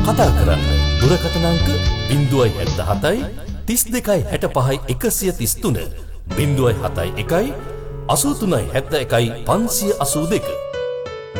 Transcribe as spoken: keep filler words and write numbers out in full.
කතා කරන්න. දුරකථන අංක ज़ीरो सात सात තිස් දෙකයි හැට පහයි එකසිය තිස් තුන ज़ीरो सात එකයි අසූ තුනයි හැත්තෑ එකයි පන්සිය අසූ දෙක.